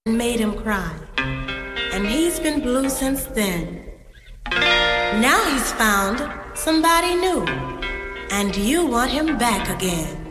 made him cry. And he's been blue since then. Now he's found somebody new, and you want him back again.